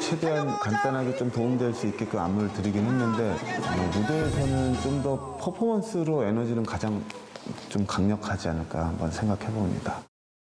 최대한 간단하게 좀 도움될 수 있게끔 안무를 드리긴 했는데 무대에서는 좀 더 퍼포먼스로 에너지는 가장 좀 강력하지 않을까 한번 생각해 봅니다.